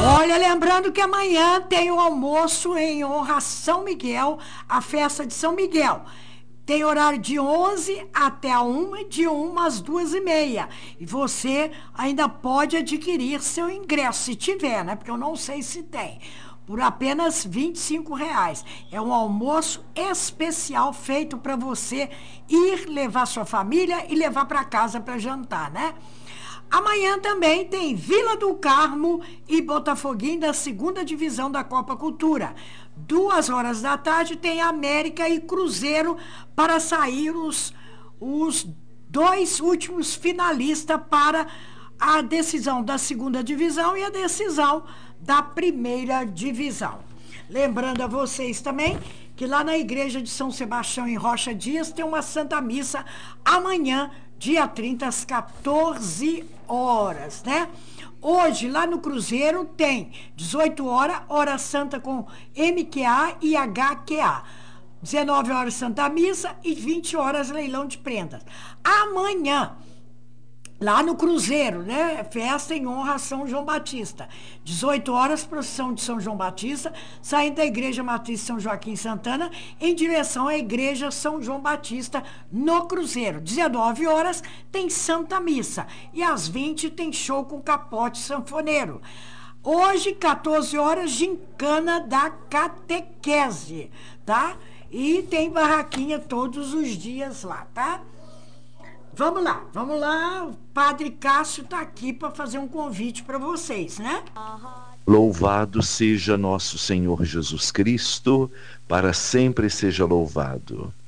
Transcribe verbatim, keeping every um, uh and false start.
Olha, lembrando que amanhã tem o almoço em honra a São Miguel, a festa de São Miguel. Tem horário de onze até a uma e de uma às duas e meia. E você ainda pode adquirir seu ingresso, se tiver, né? Porque eu não sei se tem. Por apenas vinte e cinco reais. É um almoço especial feito para você ir levar sua família e levar para casa para jantar, né? Amanhã também tem Vila do Carmo e Botafoguinho da segunda divisão da Copa Cultura. Duas horas da tarde tem América e Cruzeiro para sair os, os dois últimos finalistas para a decisão da segunda divisão e a decisão da primeira divisão. Lembrando a vocês também que lá na igreja de São Sebastião em Rocha Dias tem uma Santa Missa amanhã, dia trinta, às quatorze horas, né? Hoje, lá no Cruzeiro, tem dezoito horas, hora santa com M Q A e H Q A. dezenove horas, Santa Missa e vinte horas, leilão de prendas. Amanhã, lá no Cruzeiro, né? Festa em honra a São João Batista. dezoito horas, procissão de São João Batista, saindo da Igreja Matriz São Joaquim Santana, em direção à Igreja São João Batista, no Cruzeiro. dezenove horas, tem Santa Missa. E às vinte, tem show com capote sanfoneiro. Hoje, quatorze horas, gincana da catequese, tá? E tem barraquinha todos os dias lá, tá? Vamos lá, vamos lá. O Padre Cássio está aqui para fazer um convite para vocês, né? Louvado seja nosso Senhor Jesus Cristo, para sempre seja louvado.